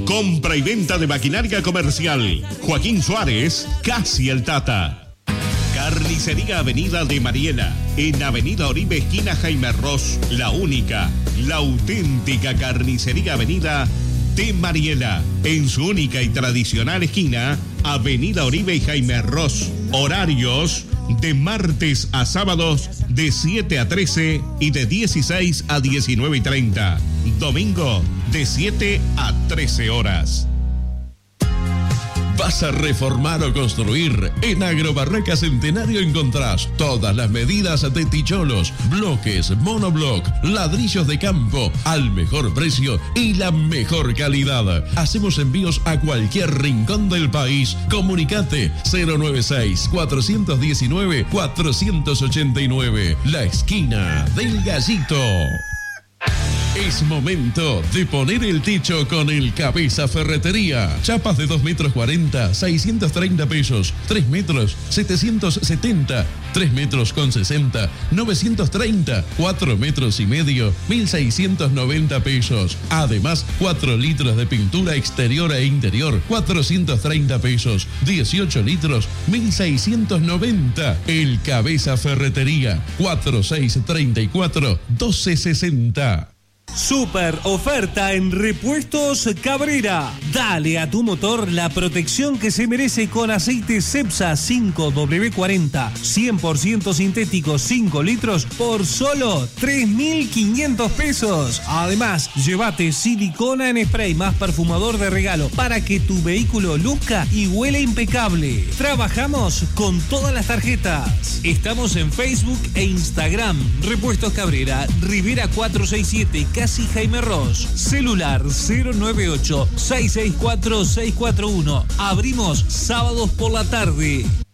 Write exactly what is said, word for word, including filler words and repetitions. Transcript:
Compra y venta de maquinaria comercial. Joaquín Suárez, casi el Tata. Carnicería Avenida de Mariela. En Avenida Oribe, esquina Jaime Ross. La única, la auténtica Carnicería Avenida de Mariela. En su única y tradicional esquina, Avenida Oribe y Jaime Ross. Horarios de martes a sábados de siete a trece y de dieciséis a diecinueve y treinta. Domingo de siete a trece horas. ¿Vas a reformar o construir? En Agrobarraca Centenario encontrás todas las medidas de ticholos, bloques, monobloc, ladrillos de campo, al mejor precio y la mejor calidad. Hacemos envíos a cualquier rincón del país. Comunicate cero nueve seis, cuatro uno nueve, cuatro ocho nueve. La esquina del Gallito. Es momento de poner el techo con el Cabeza Ferretería. Chapas de dos metros cuarenta, seiscientos treinta pesos. tres metros, setecientos setenta. tres metros con sesenta, novecientos treinta. cuatro metros y medio, mil seiscientos noventa pesos. Además, cuatro litros de pintura exterior e interior, cuatrocientos treinta pesos. dieciocho litros, mil seiscientos noventa. El Cabeza Ferretería, cuatro seis tres cuatro, doce sesenta. Super oferta en Repuestos Cabrera. Dale a tu motor la protección que se merece con aceite Cepsa cinco W cuarenta, cien por ciento sintético, cinco litros por solo tres mil quinientos pesos. Además, llévate silicona en spray más perfumador de regalo para que tu vehículo luzca y huele impecable. Trabajamos con todas las tarjetas. Estamos en Facebook e Instagram. Repuestos Cabrera, Rivera cuatrocientos sesenta y siete, casi Jaime Ross. Celular cero nueve ocho, seis seis cuatro, seis cuatro uno. Abrimos sábados por la tarde.